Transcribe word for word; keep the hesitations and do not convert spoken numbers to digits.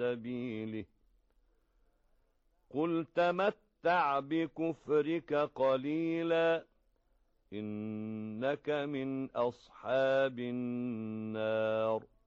سبيله قل تمتع بكفرك قليلا إنك من أصحاب النار